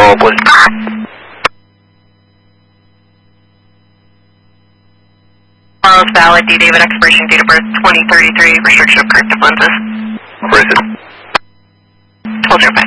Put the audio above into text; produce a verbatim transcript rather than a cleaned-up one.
follow up with. Carlos valid, D. David, expiration date of birth twenty thirty-three, restriction of corrective lenses. Where is it? twelve oh five.